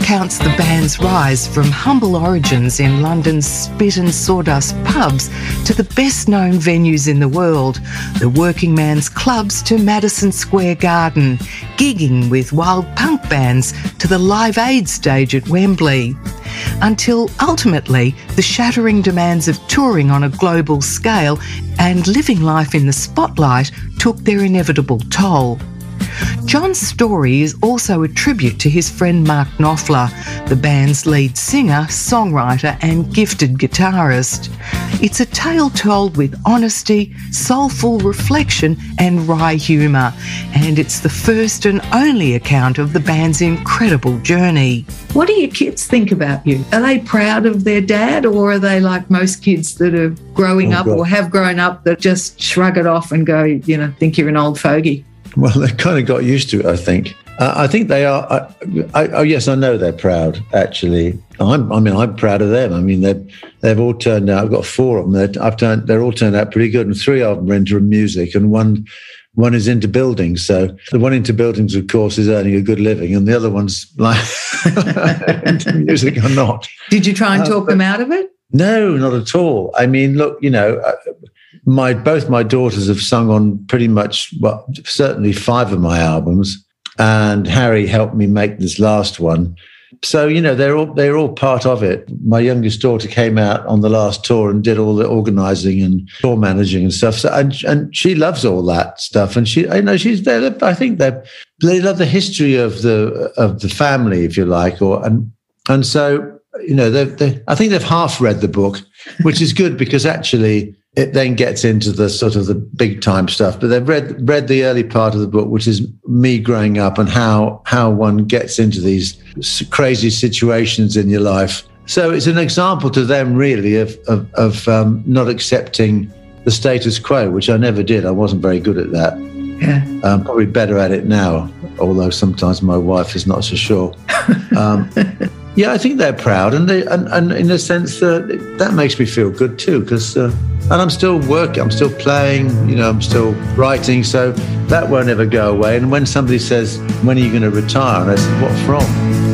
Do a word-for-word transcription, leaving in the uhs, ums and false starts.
recounts the band's rise from humble origins in London's spit and sawdust pubs to the best-known venues in the world, the working man's clubs to Madison Square Garden, gigging with wild punk bands to the Live Aid stage at Wembley, until ultimately the shattering demands of touring on a global scale and living life in the spotlight took their inevitable toll. John's story is also a tribute to his friend Mark Knopfler, the band's lead singer, songwriter and gifted guitarist. It's a tale told with honesty, soulful reflection and wry humour, and it's the first and only account of the band's incredible journey. What do your kids think about you? Are they proud of their dad, or are they like most kids that are growing oh, up God. or have grown up that just shrug it off and go, you know, think you're an old fogey? Well, they've kind of got used to it, I think. Uh, I think they are. I, I, oh, yes, I know they're proud, actually. I'm, I mean, I'm proud of them. I mean, they've, they've all turned out. I've got four of them. They're, I've turned, they're all turned out pretty good. And three of them are into music and one one is into buildings. So the one into buildings, of course, is earning a good living. And the other one's like into music or not. Did you try and talk uh, but, them out of it? No, not at all. I mean, look, you know... Uh, My both my daughters have sung on pretty much, well, certainly five of my albums, and Harry helped me make this last one. So you know they're all they're all part of it. My youngest daughter came out on the last tour and did all the organising and tour managing and stuff. So and and she loves all that stuff. And she, I know she's there. I think they they love the history of the of the family, if you like, or and and so you know they they I think they've half read the book, which is good because actually. It then gets into the sort of the big time stuff, but they've read read the early part of the book, which is me growing up and how how one gets into these crazy situations in your life. So it's an example to them, really, of of, of um, not accepting the status quo, which I never did. I wasn't very good at that. Yeah, I'm probably better at it now, although sometimes my wife is not so sure. Um, yeah, I think they're proud, and they and, and in a sense that uh, that makes me feel good too, because. Uh, And I'm still working, I'm still playing, you know, I'm still writing, so that won't ever go away. And when somebody says, when are you going to retire? And I said, what from?